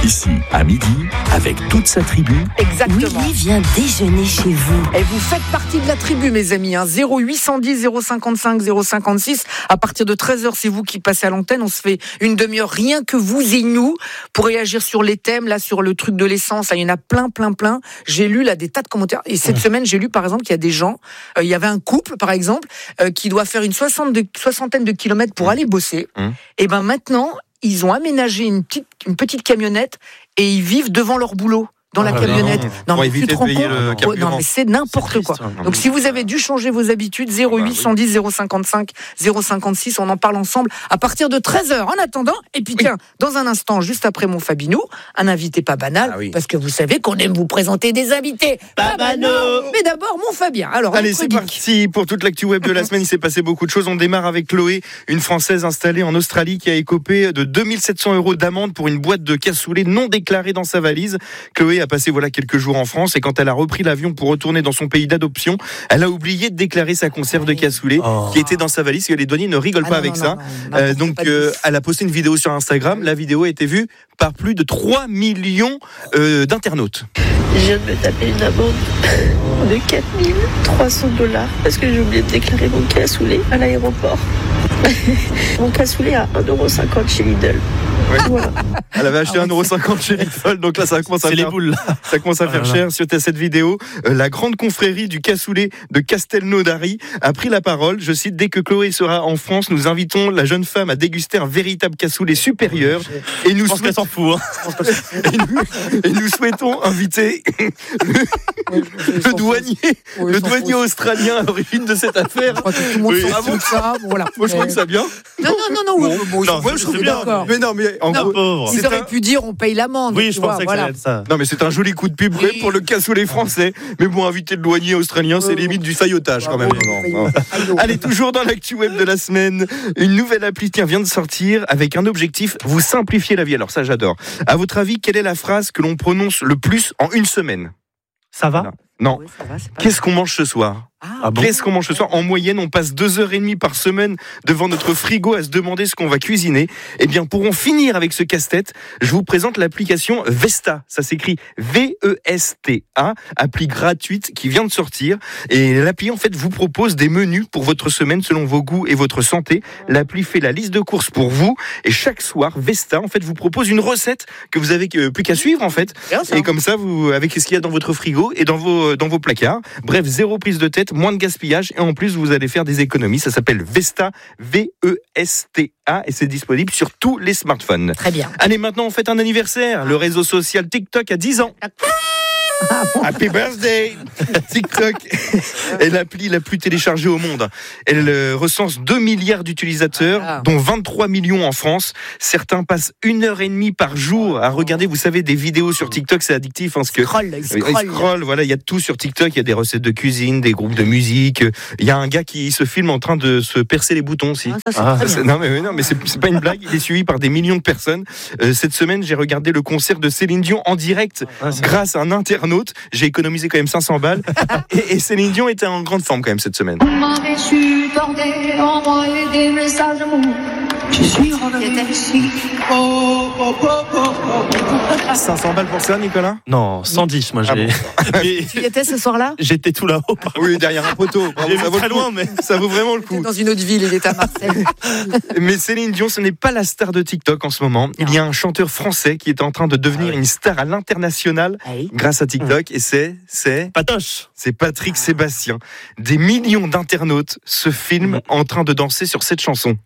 Ici, à midi, avec toute sa tribu. Exactement. Willy vient déjeuner chez vous. Et vous faites partie de la tribu, mes amis. 0810 055 056. À partir de 13h, c'est vous qui passez à l'antenne. On se fait une demi-heure, rien que vous et nous, pour réagir sur les thèmes, là, sur le truc de l'essence. Là, il y en a plein. J'ai lu là des tas de commentaires. Et cette semaine, j'ai lu, par exemple, qu'il y a des gens, il y avait un couple, par exemple, qui doit faire une soixantaine de kilomètres pour aller bosser. Et ben maintenant, ils ont aménagé une petite camionnette et ils vivent devant leur boulot. Dans la camionnette. Non, mais tu te rends compte ? Non, mais c'est n'importe quoi. Donc, si vous avez dû changer vos habitudes, 0810 055 056, on en parle ensemble à partir de 13h. En attendant, et puis tiens, dans un instant, juste après mon Fabinou, un invité pas banal, parce que vous savez qu'on aime vous présenter des invités pas banaux. Mais d'abord, mon Fabien. Alors, allez, c'est parti pour toute l'actu web de la semaine. Il s'est passé beaucoup de choses. On démarre avec Chloé, une Française installée en Australie qui a écopé de 2700 € d'amende pour une boîte de cassoulet non déclarée dans sa valise. Chloé a passé quelques jours en France et quand elle a repris l'avion pour retourner dans son pays d'adoption, elle a oublié de déclarer sa conserve de cassoulet qui était dans sa valise, que les douaniers ne rigolent pas avec ça. Donc elle a posté une vidéo sur Instagram. La vidéo a été vue par plus de 3 millions d'internautes. Je viens de me taper une amende de 4 300 $ parce que j'ai oublié de déclarer mon cassoulet à l'aéroport. Mon cassoulet à 1,50 € chez Lidl. Ouais. Voilà. Elle avait acheté 1,50 € chez Lidl, donc là ça commence à faire cher. Suite à cette vidéo, la grande confrérie du cassoulet de Castelnaudary a pris la parole. Je cite: dès que Chloé sera en France, nous invitons la jeune femme à déguster un véritable cassoulet supérieur. Et nous souhaitons inviter le douanier australien à l'origine de cette affaire. Je crois que tout le monde ça. Voilà. Moi je trouve que ça bien. Non. Je trouve bien. Mais non, mais en gros, ils auraient pu dire on paye l'amende. Oui, je pensais que ça allait être ça. Non, mais c'est un joli coup de pub pour le cassoulet français. Mais bon, inviter le douanier australien, c'est limite du faillotage quand même. Allez, toujours dans l'actu web de la semaine, une nouvelle appli vient de sortir avec un objectif: vous simplifier la vie. Alors ça, j'adore. À votre avis, quelle est la phrase que l'on prononce le plus en une semaine? Ça va? Non. Qu'est-ce qu'on mange ce soir? Qu'est-ce qu'on mange ce soir? En moyenne, on passe 2h30 par semaine devant notre frigo à se demander ce qu'on va cuisiner. Eh bien, pour en finir avec ce casse-tête, je vous présente l'application Vesta. Ça s'écrit VESTA, appli gratuite qui vient de sortir. Et l'appli, en fait, vous propose des menus pour votre semaine selon vos goûts et votre santé. L'appli fait la liste de courses pour vous. Et chaque soir, Vesta, en fait, vous propose une recette que vous avez plus qu'à suivre, en fait. Et comme ça, vous, avec ce qu'il y a dans votre frigo et dans vos placards. Bref, zéro prise de tête, moins de gaspillage et en plus vous allez faire des économies. Ça s'appelle Vesta, VESTA, et c'est disponible sur tous les smartphones. Très bien. Allez, maintenant on fête un anniversaire. Le réseau social TikTok a 10 ans. Happy birthday TikTok est l'appli la plus téléchargée au monde. Elle recense 2 milliards d'utilisateurs, dont 23 millions en France. Certains passent 1h30 par jour à regarder, vous savez, des vidéos sur TikTok. C'est addictif. Ils scrollent. Voilà, il y a tout sur TikTok. Il y a des recettes de cuisine, des groupes de musique. Il y a un gars qui se filme en train de se percer les boutons aussi. Non mais c'est pas une blague. Il est suivi par des millions de personnes. Cette semaine, j'ai regardé le concert de Céline Dion en direct grâce à un internaute. J'ai économisé quand même 500 balles et Céline Dion était en grande forme quand même cette semaine. Vous m'avez supporté, envoyé des messages d'amour. Je suis revenu ici. 500 balles pour ça, Nicolas? Non, 110, moi j'ai. Tu y étais ce soir-là? J'étais tout là-haut. Oui, derrière un poteau. J'ai vu très loin, mais ça vaut vraiment le coup. Dans une autre ville, il est à Marseille. Mais Céline Dion, ce n'est pas la star de TikTok en ce moment. Il y a un chanteur français qui est en train de devenir une star à l'international grâce à TikTok, et c'est Patoche. C'est Patrick Sébastien. Des millions d'internautes se filment en train de danser sur cette chanson.